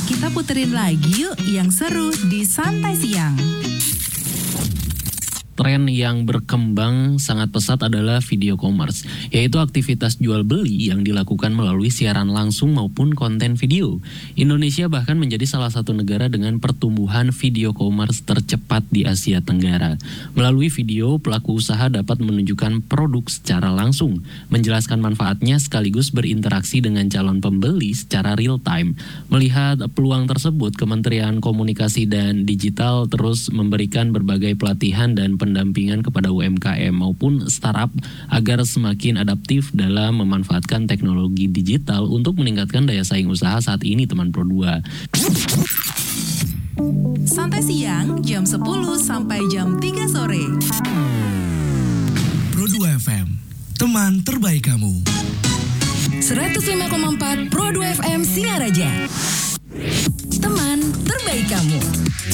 Kita puterin lagi yuk yang seru di Santai Siang. Tren yang berkembang sangat pesat adalah video commerce, yaitu aktivitas jual beli yang dilakukan melalui siaran langsung maupun konten video. Indonesia bahkan menjadi salah satu negara dengan pertumbuhan video commerce tercepat di Asia Tenggara. Melalui video, pelaku usaha dapat menunjukkan produk secara langsung, menjelaskan manfaatnya sekaligus berinteraksi dengan calon pembeli secara real time. Melihat peluang tersebut, Kementerian Komunikasi dan Digital terus memberikan berbagai pelatihan dan pendampingan kepada UMKM maupun startup agar semakin adaptif dalam memanfaatkan teknologi digital untuk meningkatkan daya saing usaha saat ini, teman Pro 2. Santai Siang jam 10 sampai jam 3 sore. Pro 2 FM, teman terbaik kamu. 105,4 Pro 2 FM Singaraja. Teman terbaik kamu.